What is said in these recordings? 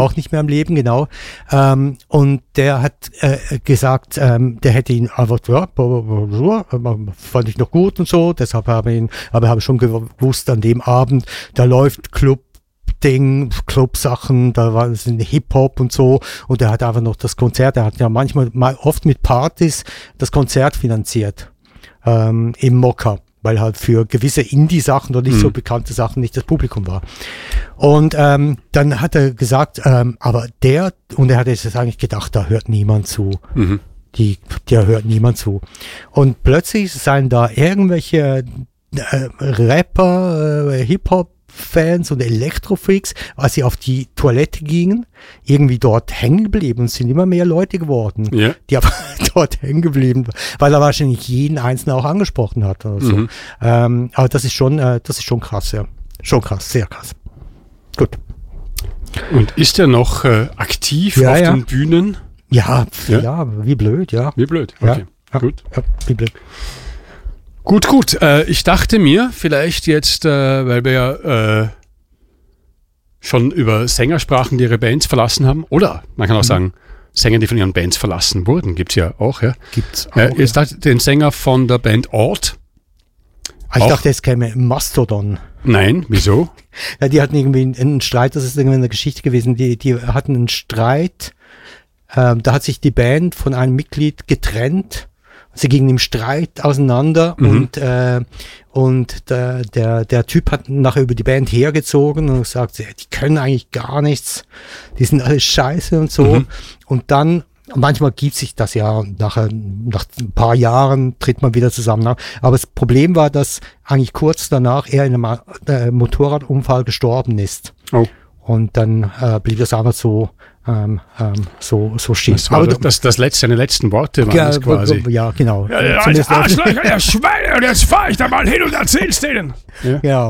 auch nicht mehr am Leben, genau. Und der hat gesagt, der hätte ihn einfach, fand ich noch gut und so, deshalb habe ich schon gewusst, an dem Abend, da läuft Club-Sachen, da war es Hip-Hop und so, und er hat einfach noch das Konzert, er hat ja oft mit Partys das Konzert finanziert, im Mokka, weil halt für gewisse Indie-Sachen oder nicht so bekannte Sachen nicht das Publikum war. Und dann hat er gesagt, aber er hat jetzt eigentlich gedacht, da hört niemand zu. Der hört niemand zu. Und plötzlich seien da irgendwelche Rapper, Hip-Hop-Fans und Elektrofreaks, als sie auf die Toilette gingen, irgendwie dort hängen geblieben, und es sind immer mehr Leute geworden, die aber dort hängen geblieben, weil er wahrscheinlich jeden Einzelnen auch angesprochen hat oder so. Aber das ist schon krass, ja. Schon krass, sehr krass. Gut. Und ist er noch aktiv auf den Bühnen? Ja, wie blöd, ja. Wie blöd, okay. Gut. Ja, wie blöd. Gut. Ich dachte mir, vielleicht jetzt, weil wir ja schon über Sänger sprachen, die ihre Bands verlassen haben, oder man kann auch sagen, Sänger, die von ihren Bands verlassen wurden, gibt's ja auch, ja. Gibt's auch. Jetzt dachte den Sänger von der Band Ort. Ich dachte, es käme Mastodon. Nein, wieso? Ja, die hatten irgendwie einen Streit, das ist irgendwie eine Geschichte gewesen, die hatten einen Streit, da hat sich die Band von einem Mitglied getrennt. Sie gingen im Streit auseinander und der Typ hat nachher über die Band hergezogen und gesagt, die können eigentlich gar nichts, die sind alles scheiße und so. Und dann, manchmal gibt sich das ja, nach ein paar Jahren tritt man wieder zusammen. Aber das Problem war, dass eigentlich kurz danach er in einem Motorradunfall gestorben ist. Oh. Und dann blieb das einfach so stehen. Das war seine letzten Worte waren das quasi. Ja, genau. Ja, als Arschlöcher, ihr Schweine, und jetzt fahre ich da mal hin und erzähl's denen. Ja.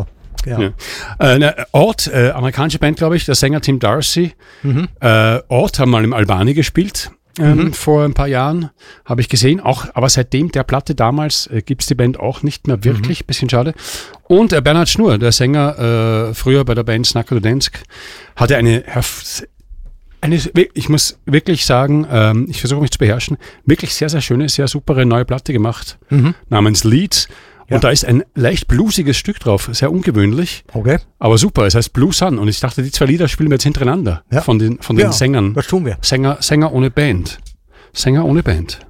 Ort, amerikanische Band, glaube ich, der Sänger Tim Darcy. Ort haben mal im Albani gespielt. Vor ein paar Jahren, habe ich gesehen, aber seitdem der Platte damals gibt es die Band auch nicht mehr wirklich, bisschen schade. Und Bernhard Schnur, der Sänger, früher bei der Band Snackadodensk, hatte ich muss wirklich sagen, ich versuche mich zu beherrschen, wirklich sehr, sehr schöne, sehr supere neue Platte gemacht, namens Leads. Und da ist ein leicht bluesiges Stück drauf, sehr ungewöhnlich, aber super, es heißt Blue Sun. Und ich dachte, die zwei Lieder spielen wir jetzt hintereinander von den Sängern. Das tun wir. Sänger ohne Band. Sänger ohne Band.